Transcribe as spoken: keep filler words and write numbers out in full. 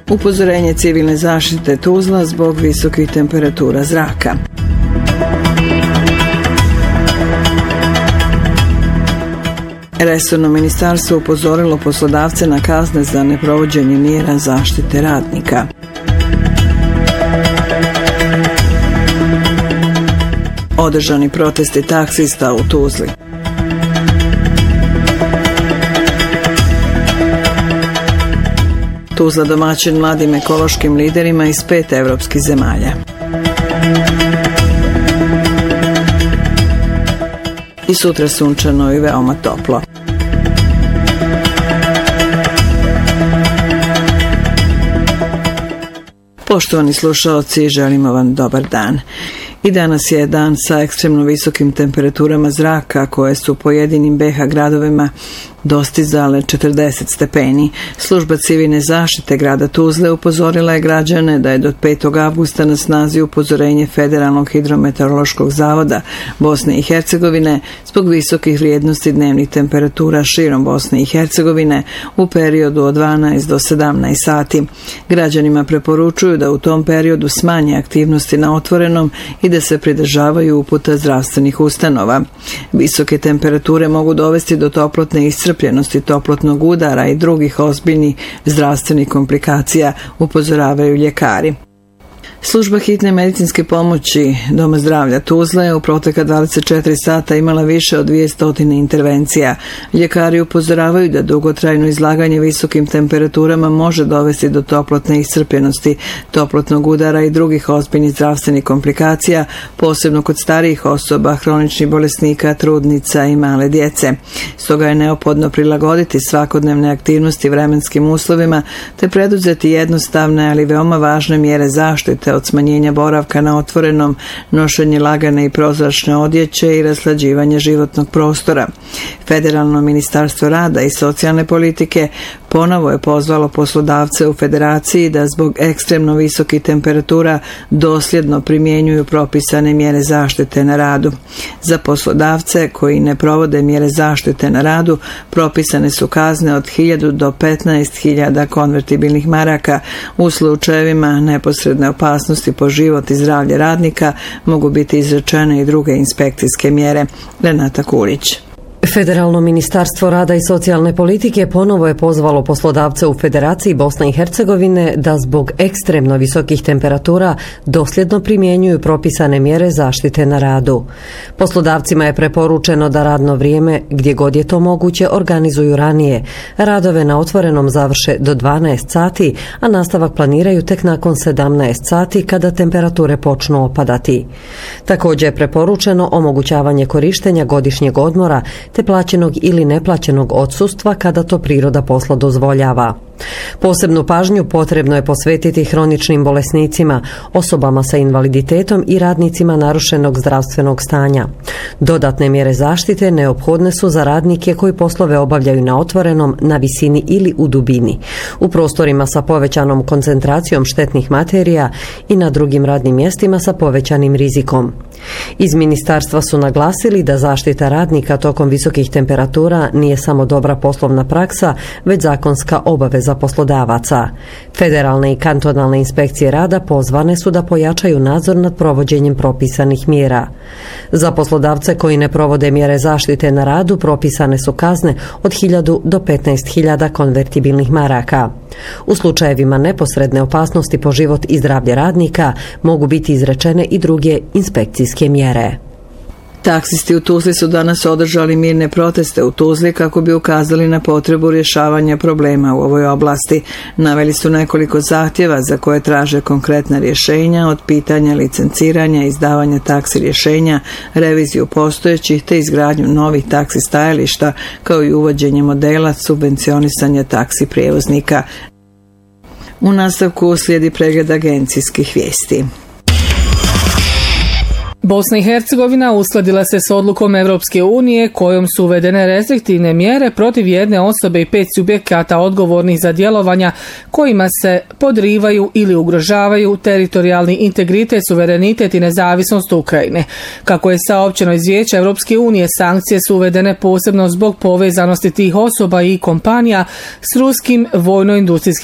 Upozorenje civilne zaštite Tuzla zbog visokih temperatura zraka. Resorno ministarstvo upozorilo poslodavce na kazne za neprovođenje mjera zaštite radnika. Održani protesti taksista u Tuzli. Tuzla domaćin mladim ekološkim liderima iz pet evropskih zemalja. I sutra sunčano i veoma toplo. Poštovani slušaoci, želimo vam dobar dan. I danas je dan sa ekstremno visokim temperaturama zraka koje su u pojedinim be ha gradovima dostizale četrdeset stepeni. Služba civilne zaštite grada Tuzle upozorila je građane da je do petog avgusta na snazi upozorenje Federalnog hidrometeorološkog zavoda Bosne i Hercegovine zbog visokih vrijednosti dnevnih temperatura širom Bosne i Hercegovine u periodu od dvanaest do sedamnaest sati. Građanima preporučuju da u tom periodu smanje aktivnosti na otvorenom i da se pridržavaju uputa zdravstvenih ustanova. Visoke temperature mogu dovesti do toplotne iscrpljenosti, toplotnog udara i drugih ozbiljnih zdravstvenih komplikacija, upozoravaju ljekari. Služba hitne medicinske pomoći Doma zdravlja Tuzla je u protekla dvadeset četiri sata imala više od dvjesto intervencija. Ljekari upozoravaju da dugotrajno izlaganje visokim temperaturama može dovesti do toplotne iscrpljenosti, toplotnog udara i drugih ozbiljnih zdravstvenih komplikacija, posebno kod starijih osoba, hroničnih bolesnika, trudnica i male djece. Stoga je neophodno prilagoditi svakodnevne aktivnosti vremenskim uslovima te preduzeti jednostavne, ali veoma važne mjere zaštite od smanjenja boravka na otvorenom, nošenje lagane i prozračne odjeće i raslađivanje životnog prostora. Federalno ministarstvo rada i socijalne politike ponovo je pozvalo poslodavce u federaciji da zbog ekstremno visokih temperatura dosljedno primjenjuju propisane mjere zaštite na radu. Za poslodavce koji ne provode mjere zaštite na radu propisane su kazne od hiljadu do petnaest hiljada konvertibilnih maraka. U slučajevima neposredne opasnosti po život i zdravlje radnika mogu biti izrečene i druge inspekcijske mjere. Renata Kulić. Federalno ministarstvo rada i socijalne politike ponovo je pozvalo poslodavce u Federaciji Bosne i Hercegovine da zbog ekstremno visokih temperatura dosljedno primjenjuju propisane mjere zaštite na radu. Poslodavcima je preporučeno da radno vrijeme, gdje god je to moguće, organizuju ranije. Radove na otvorenom završe do dvanaest sati, a nastavak planiraju tek nakon sedamnaest sati kada temperature počnu opadati. Također je preporučeno omogućavanje korištenja godišnjeg odmora te plaćenog ili neplaćenog odsustva kada to priroda posla dozvoljava. Posebnu pažnju potrebno je posvetiti hroničnim bolesnicima, osobama sa invaliditetom i radnicima narušenog zdravstvenog stanja. Dodatne mjere zaštite neophodne su za radnike koji poslove obavljaju na otvorenom, na visini ili u dubini, u prostorima sa povećanom koncentracijom štetnih materija i na drugim radnim mjestima sa povećanim rizikom. Iz ministarstva su naglasili da zaštita radnika tokom visokih temperatura nije samo dobra poslovna praksa, već zakonska obaveza poslodavaca. Federalne i kantonalne inspekcije rada pozvane su da pojačaju nadzor nad provođenjem propisanih mjera. Za poslodavce koji ne provode mjere zaštite na radu propisane su kazne od hiljadu do petnaest hiljada konvertibilnih maraka. U slučajevima neposredne opasnosti po život i zdravlje radnika mogu biti izrečene i druge inspekcijske mjere. Taksisti u Tuzli su danas održali mirne proteste u Tuzli kako bi ukazali na potrebu rješavanja problema u ovoj oblasti. Naveli su nekoliko zahtjeva za koje traže konkretna rješenja, od pitanja licenciranja, izdavanja taksi rješenja, reviziju postojećih te izgradnju novih taksi stajališta, kao i uvođenje modela subvencionisanja taksi prijevoznika. U nastavku slijedi pregled agencijskih vijesti. Bosna i Hercegovina uskladila se s odlukom Evropske unije kojom su uvedene restriktivne mjere protiv jedne osobe i pet subjekata odgovornih za djelovanja kojima se podrivaju ili ugrožavaju teritorijalni integritet, suverenitet i nezavisnost Ukrajine. Kako je saopćeno iz Vijeća Evropske unije, sankcije su uvedene posebno zbog povezanosti tih osoba i kompanija s ruskim vojno-industrijskim